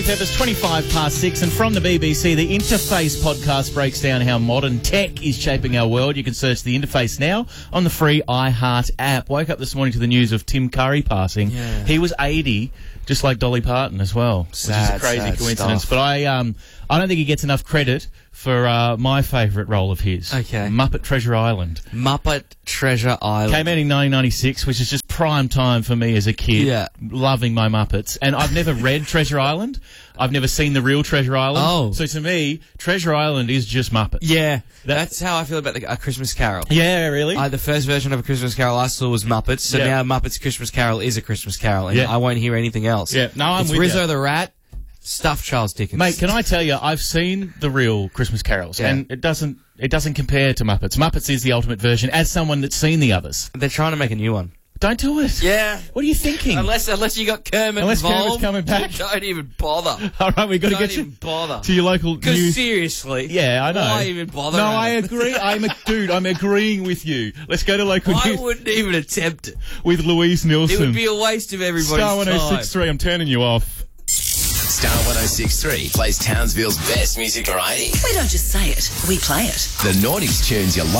It's 25 past 6, and from the BBC, the Interface podcast breaks down how modern tech is shaping our world. You can search the Interface now on the free iHeart app. Woke up this morning to the news of Tim Curry passing. Yeah. He was 80, just like Dolly Parton as well, which is a crazy coincidence. Stuff. But I don't think he gets enough credit for my favourite role of his. Okay. Muppet Treasure Island. Muppet Treasure Island. Came out in 1996, which is just prime time for me as a kid. Yeah. Loving my Muppets. And I've never read Treasure Island. I've never seen the real Treasure Island. Oh. So to me, Treasure Island is just Muppets. Yeah, that's how I feel about A Christmas Carol. Yeah, really? The first version of A Christmas Carol I saw was Muppets, so Yeah. now Muppets Christmas Carol is A Christmas Carol, and Yeah. I won't hear anything else. Yeah, no, I'm it's with Rizzo ya. the Rat, stuffed Charles Dickens. Mate, can I tell you, I've seen the real Christmas Carols, Yeah. and it doesn't compare to Muppets. Muppets is the ultimate version, as someone that's seen the others. They're trying to make a new one. Don't do it. Yeah. What are you thinking? Unless you got Kermit Unless involved. Kermit's coming back. Don't even bother. All right, we've got to Don't get you even bother. to your local Because news. seriously. Yeah, I know. Why even bother? No, Adam? I agree. I'm agreeing with you. Let's go to local I news wouldn't even attempt it. with Louise Nielsen. It would be a waste of everybody's Star time. 1063, I'm turning you off. Star 1063 plays Townsville's best music variety. We don't just say it, we play it. The Naughties tunes you like.